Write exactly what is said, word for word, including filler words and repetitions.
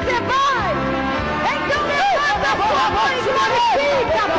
você vai. Então levanta a sua mão e glorifica,